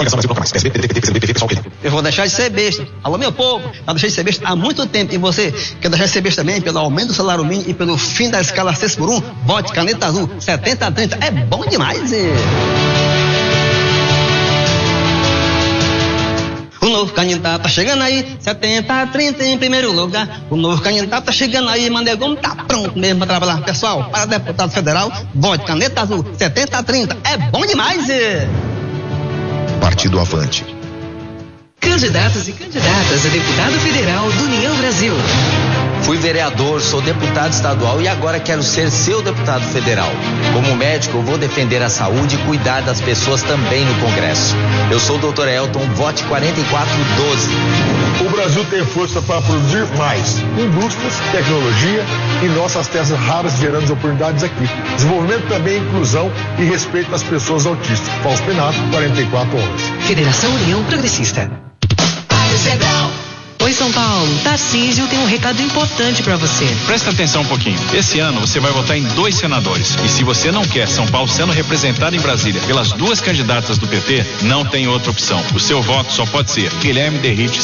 Eu vou deixar de ser besta. Alô, meu povo, eu deixei de ser besta há muito tempo. E você quer deixar de ser besta também pelo aumento do salário mínimo e pelo fim da escala 6x1? Vote Caneta Azul 70-30. É bom demais, O novo candidato tá chegando aí, 70-30 em primeiro lugar. O novo candidato tá chegando aí, Mandegão tá pronto mesmo pra trabalhar. Pessoal, para deputado federal, vote Caneta Azul 70-30. É bom demais, Partido Avante. Candidatos e candidatas a deputado federal do União Brasil. Fui vereador, sou deputado estadual e agora quero ser seu deputado federal. Como médico, eu vou defender a saúde e cuidar das pessoas também no Congresso. Eu sou o Dr. Elton, vote 4412. O Brasil tem força para produzir mais indústrias, tecnologia e nossas terras raras gerando oportunidades aqui. Desenvolvimento também, inclusão e respeito às pessoas autistas. Fausto Penato, 4411. Federação União Progressista. Oi, São Paulo. Tarcísio tem um recado importante para você. Presta atenção um pouquinho. Esse ano você vai votar em 2 senadores. E se você não quer São Paulo sendo representado em Brasília pelas 2 candidatas do PT, não tem outra opção. O seu voto só pode ser Guilherme Derrite,